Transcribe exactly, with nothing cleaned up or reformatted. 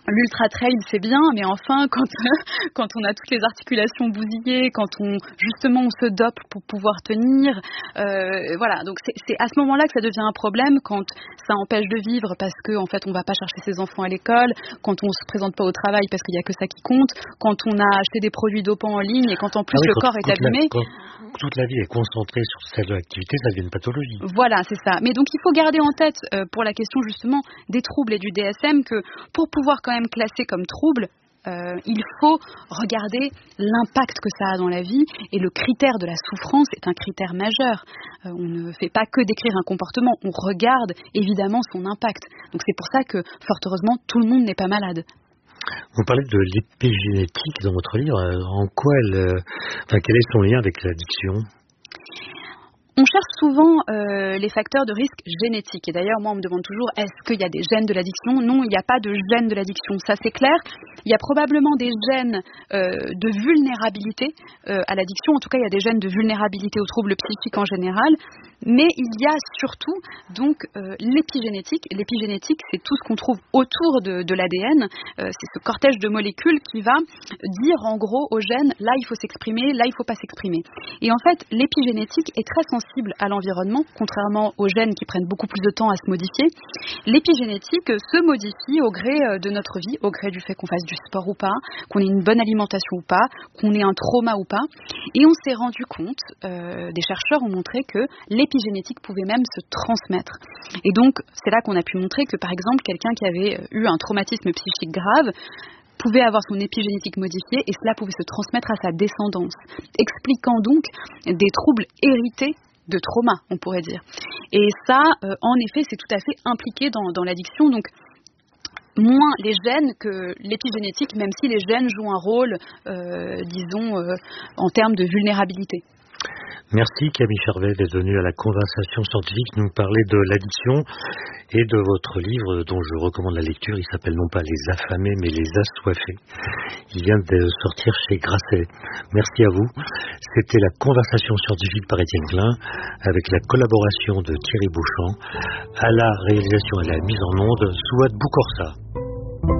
l'ultra trail, c'est bien, mais enfin, quand, quand on a toutes les articulations bousillées, quand on, justement, on se dope pour pouvoir tenir, euh, voilà. Donc, c'est, c'est à ce moment-là que ça devient un problème, quand ça empêche de vivre parce qu'en en fait, on va pas chercher ses enfants à l'école, quand on se présente pas au travail parce qu'il y a que ça qui compte, quand on a acheté des produits dopants en ligne et quand en plus ah oui, le quand, corps est quand abîmé. La, quand toute la vie est concentrée sur cette activité, ça devient une pathologie. Voilà, c'est ça. Mais donc, il faut garder en tête, euh, pour la question justement des troubles et du D S M, que pour pouvoir quand même classer comme trouble, euh, il faut regarder l'impact que ça a dans la vie, et le critère de la souffrance est un critère majeur. Euh, on ne fait pas que décrire un comportement, on regarde évidemment son impact. Donc c'est pour ça que, fort heureusement, tout le monde n'est pas malade. Vous parlez de l'épigénétique dans votre livre. En quoi elle, euh, enfin, quel est son lien avec l'addiction ? On cherche souvent euh, les facteurs de risque génétiques. Et d'ailleurs, moi, on me demande toujours, est-ce qu'il y a des gènes de l'addiction ? Non, il n'y a pas de gènes de l'addiction. Ça, c'est clair. Il y a probablement des gènes euh, de vulnérabilité euh, à l'addiction. En tout cas, il y a des gènes de vulnérabilité aux troubles psychiques en général. Mais il y a surtout donc euh, l'épigénétique. L'épigénétique, c'est tout ce qu'on trouve autour de, de l'A D N. Euh, c'est ce cortège de molécules qui va dire en gros aux gènes, là, il faut s'exprimer, là, il ne faut pas s'exprimer. Et en fait, l'épigénétique est très sensible à l'environnement, contrairement aux gènes qui prennent beaucoup plus de temps à se modifier. L'épigénétique se modifie au gré de notre vie, au gré du fait qu'on fasse du sport ou pas, qu'on ait une bonne alimentation ou pas, qu'on ait un trauma ou pas. Et on s'est rendu compte, euh, des chercheurs ont montré que l'épigénétique pouvait même se transmettre. Et donc, c'est là qu'on a pu montrer que, par exemple, quelqu'un qui avait eu un traumatisme psychique grave pouvait avoir son épigénétique modifiée et cela pouvait se transmettre à sa descendance, expliquant donc des troubles hérités de trauma, on pourrait dire. Et ça, euh, en effet, c'est tout à fait impliqué dans, dans l'addiction. Donc, moins les gènes que l'épigénétique, même si les gènes jouent un rôle, euh, disons, euh, en termes de vulnérabilité. Merci Camille Charvet d'être venue à la conversation scientifique nous parler de l'addiction et de votre livre dont je recommande la lecture. Il s'appelle non pas Les affamés mais Les assoiffés. Il vient de sortir chez Grasset. Merci à vous. C'était la conversation scientifique par Étienne Klein avec la collaboration de Thierry Beauchamp, à la réalisation et à la mise en onde Souad Boukorsa.